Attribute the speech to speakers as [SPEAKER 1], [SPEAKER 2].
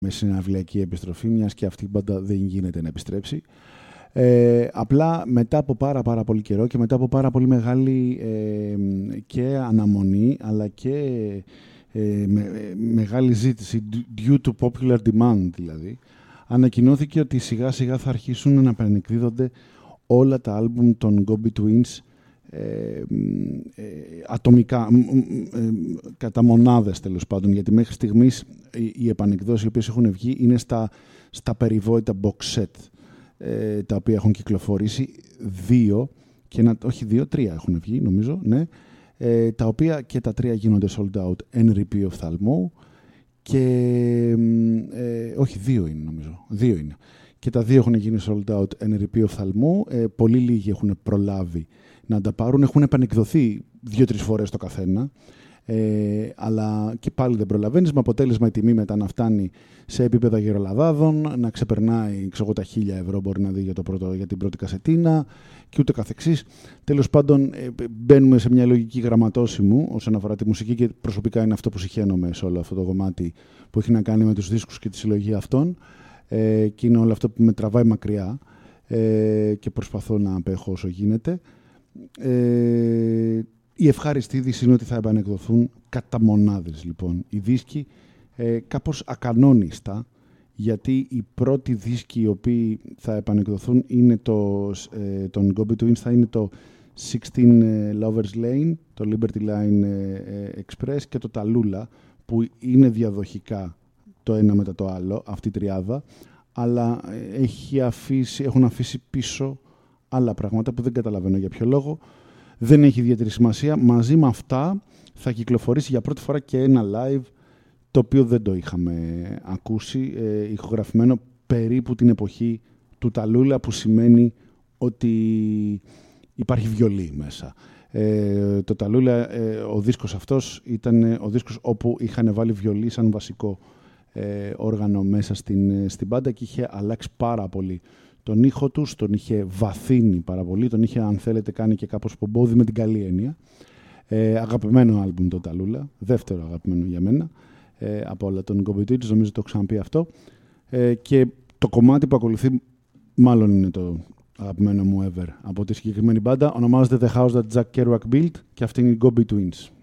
[SPEAKER 1] με συναυλιακή επιστροφή, μιας και αυτή η μπάντα δεν γίνεται να επιστρέψει. Απλά μετά από πάρα πολύ καιρό και μετά από πάρα πολύ μεγάλη και αναμονή, αλλά και μεγάλη ζήτηση, due to popular demand δηλαδή, ανακοινώθηκε ότι σιγά σιγά θα αρχίσουν να επανεκδίδονται όλα τα άλμπουμ των Gobi Twins ατομικά, κατά μονάδες τέλος πάντων, γιατί μέχρι στιγμής οι επανεκδόσεις οι οποίες έχουν βγει είναι στα περιβόητα box set, τα οποία έχουν κυκλοφορήσει τρία έχουν βγει νομίζω, ναι, τα οποία και τα τρία γίνονται sold out εν ρηπείο οφθαλμού και δύο είναι νομίζω, δύο είναι. Και τα δύο έχουν γίνει sold out εν ρηπείο οφθαλμού, πολύ λίγοι έχουν προλάβει να τα πάρουν, έχουν επανεκδοθεί 2-3 φορές το καθένα, αλλά και πάλι δεν προλαβαίνεις, με αποτέλεσμα η τιμή μετά να φτάνει σε επίπεδα γερολαδάδων, να ξεπερνάει τα 1.000 ευρώ μπορεί να δει για την πρώτη κασετίνα και ούτε καθεξής. Τέλος πάντων, μπαίνουμε σε μια λογική γραμματώσιμου όσον αφορά τη μουσική και προσωπικά είναι αυτό που συχαίνομαι σε όλο αυτό το κομμάτι που έχει να κάνει με τους δίσκους και τη συλλογή αυτών, και είναι όλο αυτό που με τραβάει μακριά και προσπαθώ να απέχω όσο γίνεται. Η ευχάριστη είδηση είναι ότι θα επανεκδοθούν κατά μονάδες λοιπόν οι δίσκοι, κάπως ακανόνιστα, γιατί οι πρώτοι δίσκοι οι οποίοι θα επανεκδοθούν είναι των Gobi Twins, θα είναι το 16 Lovers Lane, το Liberty Line Express και το Tallulah, που είναι διαδοχικά το ένα μετά το άλλο, αυτή η τριάδα, αλλά έχουν αφήσει πίσω άλλα πράγματα που δεν καταλαβαίνω για ποιο λόγο. Δεν έχει ιδιαίτερη σημασία. Μαζί με αυτά θα κυκλοφορήσει για πρώτη φορά και ένα live, το οποίο δεν το είχαμε ακούσει, ηχογραφημένο περίπου την εποχή του Tallulah, που σημαίνει ότι υπάρχει βιολί μέσα. Το Tallulah, ο δίσκος αυτός ήταν ο δίσκος όπου είχαν βάλει βιολί σαν βασικό όργανο μέσα στην μπάντα και είχε αλλάξει πάρα πολύ τον ήχο τους, τον είχε βαθύνει πάρα πολύ, τον είχε, αν θέλετε, κάνει και κάπως πομπόδι με την καλή έννοια. Αγαπημένο άλμπουμ το Tallulah, δεύτερο αγαπημένο για μένα από όλα των Gobi Twins, νομίζω το έχω ξαναπεί αυτό, και το κομμάτι που ακολουθεί μάλλον είναι το αγαπημένο μου ever από τη συγκεκριμένη μπάντα, ονομάζεται The House That Jack Kerouac Built και αυτή είναι η Gobi Twins.